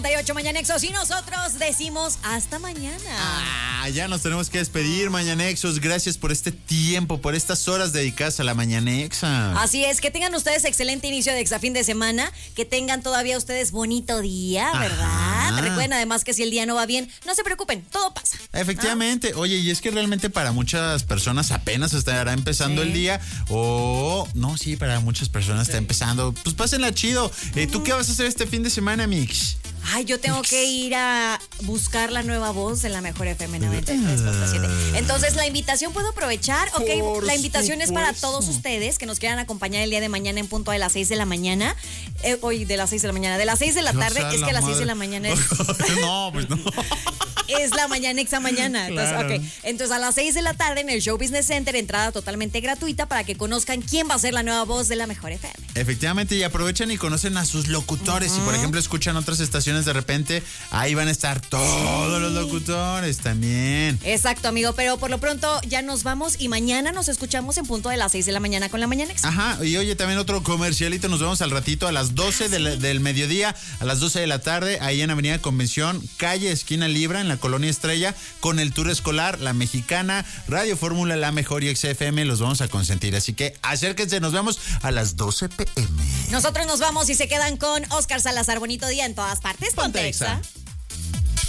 38 Mañanexos y nosotros decimos hasta mañana. Ya nos tenemos que despedir, Mañanexos. Gracias por este tiempo, por estas horas dedicadas a la Mañanexa. Así es, que tengan ustedes excelente inicio de fin de semana, que tengan todavía ustedes bonito día, ¿verdad? Ajá. Recuerden además que si el día no va bien, no se preocupen, todo pasa. Efectivamente. Oye, y es que realmente para muchas personas apenas estará empezando el día, para muchas personas está empezando. Pues pásenla chido. ¿Tú qué vas a hacer este fin de semana, Mix? Ay, yo tengo que ir a buscar la nueva voz de la mejor FM 93.7. Entonces, la invitación puedo aprovechar. Ok, la invitación es para todos ustedes que nos quieran acompañar el día de mañana en punto de las 6 de la mañana. De las 6 de la mañana, de las 6 de la tarde. Es que a las 6 de la mañana es. No, pues no. Es la Mañanexa mañana. Claro. Entonces, a las 6 de la tarde en el Show Business Center, entrada totalmente gratuita para que conozcan quién va a ser la nueva voz de la mejor FM. Efectivamente, y aprovechan y conocen a sus locutores. Si, por ejemplo, escuchan otras estaciones de repente, ahí van a estar todos los locutores también. Exacto, amigo, pero por lo pronto ya nos vamos y mañana nos escuchamos en punto de las 6 de la mañana con la Mañanexa. Ajá, y oye, también otro comercialito, nos vemos al ratito a las 12 del mediodía, a las 12 de la tarde, ahí en Avenida Convención, calle esquina Libra, en la Colonia Estrella, con el tour escolar, La Mexicana, Radio Fórmula, La Mejor y XFM, los vamos a consentir, así que acérquense, nos vemos a las 12 p.m. Nosotros nos vamos y se quedan con Oscar Salazar, bonito día en todas partes. Ponte Exa.